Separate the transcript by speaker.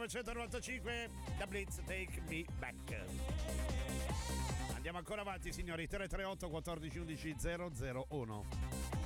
Speaker 1: 1995, da Blitz, Take Me Back. Andiamo ancora avanti, signori. 338 14 11 001.